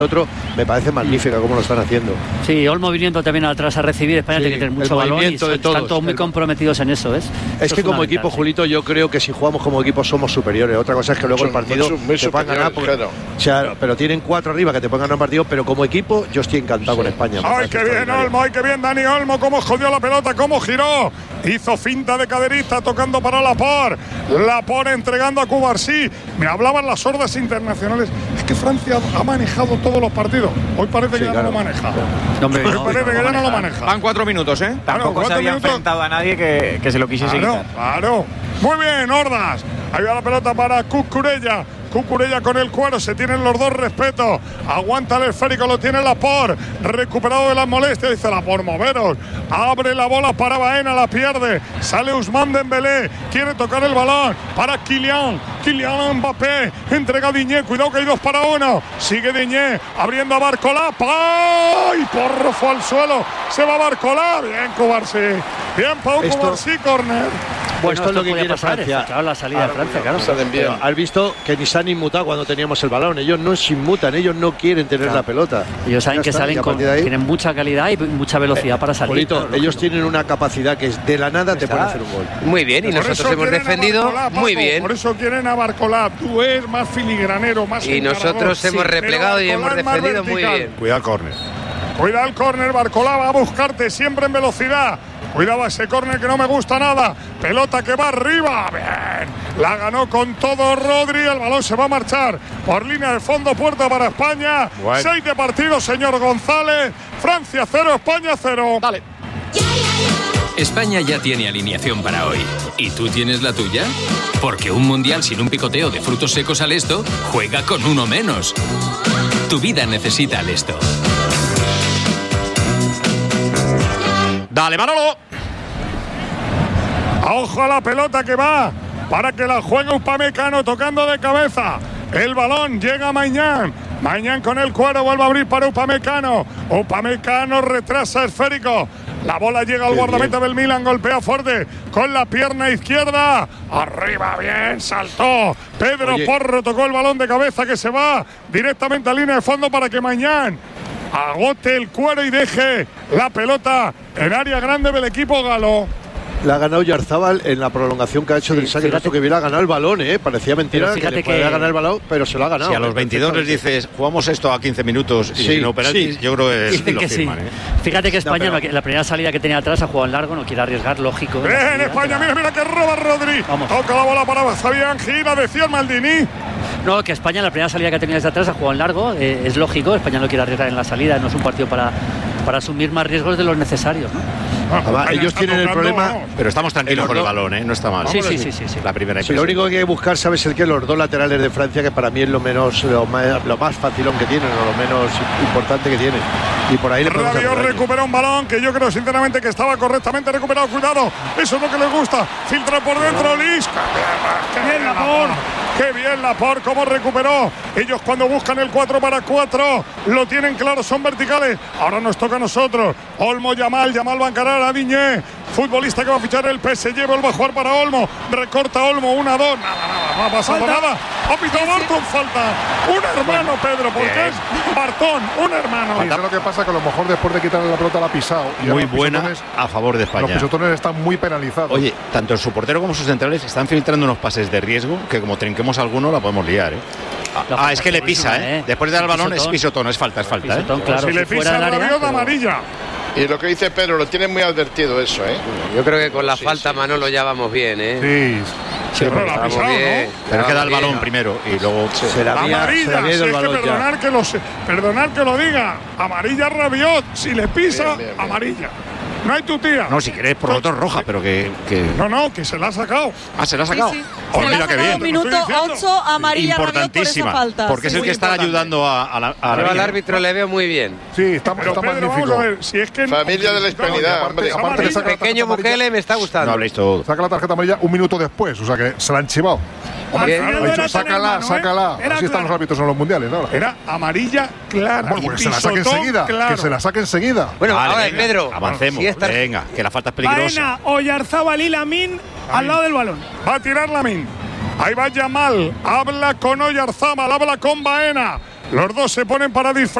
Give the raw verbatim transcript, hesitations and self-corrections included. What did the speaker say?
otro, me parece magnífica como lo están haciendo. Sí, Olmo viniendo también atrás a recibir, España sí, tiene que tener mucho balón y son, están todos muy comprometidos en eso, ¿ves? Es eso que es como equipo, sí. Julito, yo creo que si jugamos como equipo somos superiores. Otra cosa es que luego son, el partido te puedan ganar, porque, claro. O sea, pero tienen cuatro arriba que te pueden ganar un partido, pero como equipo yo estoy encantado sí. con España. ¡Ay, qué bien Olmo! ¡Ay, qué bien Dani Olmo! ¡Cómo jodió la pelota! ¡Cómo giró! Hizo finta de caderista tocando para Laporte. Laporte entregando a Cubarsí. Me hablaban las hordas internacionales. Es que Francia ha manejado todos los partidos. Hoy parece que sí, ya claro. no lo maneja. No, hombre, Hoy no, parece no, que no ya no lo maneja. Van cuatro minutos, ¿eh? Tampoco claro, se había minutos. enfrentado a nadie que, que se lo quisiese claro, quitar. Claro, muy bien, Hordas. Ahí va la pelota para Cucurella. Cucurella con el cuero, se tienen los dos respeto. Aguanta el esférico, lo tiene Laporte. Recuperado de las molestias, dice Laporte, moveros. Abre la bola para Baena, la pierde. Sale Ousmane Dembélé, quiere tocar el balón para Kylian. Kylian Mbappé, entrega a Diñé, cuidado que hay dos para uno. Sigue Diñé, abriendo a Barcola. ¡Ay! Porro fue al suelo, se va Barcola. Bien, Cubarsí. Bien, Pau Cubarsí, córner. Pues bueno, esto es lo que quiere pasar, Francia. Claro, la salida claro, de Francia, claro. claro. Pero has visto que ni se han inmutado cuando teníamos el balón. Ellos no se inmutan, ellos no quieren tener claro. la pelota. Ellos saben ya que está, salen con, ahí, tienen mucha calidad y mucha velocidad eh, para salir. Polito, claro, ellos tienen una capacidad que es de la nada te pueden hacer un gol. Muy bien, y por nosotros hemos defendido Barcolá, Paco, muy bien. Por eso quieren a Barcolá. Tú eres más filigranero, más y encarador. Nosotros sí, hemos replegado y hemos defendido muy bien. Cuidado el córner. Cuidado el córner, Barcolá va a buscarte siempre en velocidad. Cuidado ese córner que no me gusta nada. Pelota que va arriba. Bien. La ganó con todo Rodri. El balón se va a marchar por línea de fondo. Puerta para España. Bueno. Seis de partido, señor González. Francia cero, España cero. Dale. España ya tiene alineación para hoy. ¿Y tú tienes la tuya? Porque un mundial sin un picoteo de frutos secos al esto juega con uno menos. Tu vida necesita al esto. Dale, Manolo. Ojo a la pelota que va para que la juegue Upamecano tocando de cabeza. El balón llega a Maignan. Maignan con el cuero vuelve a abrir para Upamecano. Upamecano retrasa esférico. La bola llega al guardameta del Milan, golpea fuerte con la pierna izquierda. Arriba, bien, saltó. Pedro Oye. Porro tocó el balón de cabeza que se va directamente a línea de fondo para que Maignan agote el cuero y deje la pelota en área grande del equipo galo. La ha ganado Yarzábal en la prolongación que ha hecho sí, del saque rato que hubiera ganado el balón, ¿eh? Parecía mentira que le podía ganar el balón, pero se lo ha ganado. Si a los veintidós les dices, jugamos esto a quince minutos y sí, si no penaltis, sí. yo creo que Dicen lo que firman, sí. ¿eh? Fíjate que España, no, pero... la primera salida que tenía atrás ha jugado en largo, no quiere arriesgar, lógico. Bien, salida, España, mira, mira que roba Rodri. Vamos. Toca la bola para Fabián, gira, decía Maldini. No, que España, la primera salida que tenía desde atrás ha jugado en largo, eh, es lógico, España no quiere arriesgar en la salida, no es un partido para, para asumir más riesgos de los necesarios, ¿no? Ah, Además, ellos tienen el problema, pero estamos tranquilos con el balón, ¿eh? No está mal. Sí, sí, sí, sí, sí. La primera sí, lo único que hay que buscar, ¿sabes el qué? Los dos laterales de Francia, que para mí es lo menos, lo más, lo más facilón que tienen, o lo menos importante que tienen. Y por ahí le podemos Rabiot recupera un balón que yo creo sinceramente que estaba correctamente recuperado. Cuidado, eso es lo que les gusta. Filtra por dentro, Lis. ¡Qué bien Laporte! ¡Qué bien Laporte! ¿Cómo recuperó? Ellos cuando buscan el cuatro para cuatro lo tienen claro, son verticales. Ahora nos toca a nosotros. Olmo, Yamal, Yamal va a encarar a Diñé. Futbolista que va a fichar el P S G, vuelve a jugar para Olmo. Recorta Olmo, una, dos. Nada, nada, no ha pasado nada. Ha pitado Barton, falta. Un hermano, Pedro, porque es Bartón, un hermano. Sí, lo que pasa que a lo mejor después de quitarle la pelota la ha pisado. Y muy buena a favor de España. Los pisotones están muy penalizados. Oye, tanto su portero como sus centrales están filtrando unos pases de riesgo que como trinquemos alguno la podemos liar, ¿eh? Ah, ah, es que le pisa, ¿eh? Después de dar el balón es pisotón, es falta, es falta, pisotón, ¿eh? Claro, si, si le pisa el área, pero... amarilla. Y lo que dice Pedro, lo tiene muy advertido eso, ¿eh? Yo creo que con la sí, falta, sí. Manolo, ya vamos bien, ¿eh? Sí. Sí, pero la ha pisado, bien, ¿no? Pero es que da el balón bien. primero y luego sí. se la había, amarilla, se la había si ido el es balón que perdonar ya. que, lo, perdonar que lo diga. Amarilla Rabiot, si le pisa, bien, bien, bien. amarilla. No hay tu tía. No, si querés por otro roja, pero que, que... No, no, que se la ha sacado. Ah, se la ha sacado. Sí, sí. Oh, Se mira la ha qué sacado bien. un minuto ocho, amarilla Rabiot por esa falta. Porque es sí, el que está importante. ayudando a, a la a Yo al la árbitro le veo muy bien. Sí, está, Pero está Pedro, magnífico. vamos a ver, si es que Familia de la hispanidad, aparte, hombre. aparte le saca la Pequeño tarjeta amarilla. Bukele me está gustando. No habléis todo. Saca la tarjeta amarilla un minuto después, o sea que se la han chivado. Hombre, Bien. claro, Ha dicho, era sácala, tan hermano, sácala. ¿eh? Era Así están claro. los árbitros en los mundiales, ¿no? Era amarilla clara. Bueno, y pues que se la saque pisotón enseguida. claro. Que se la saque enseguida. Bueno, Vale, ahora venga, Pedro. avancemos. Si esta... Venga, que la falta es peligrosa. Baena, Oyarzabal y Lamine al lado del balón. Va a tirar Lamine. Ahí va Yamal. Habla con Oyarzabal, habla con Baena. Los dos se ponen para disfrazar.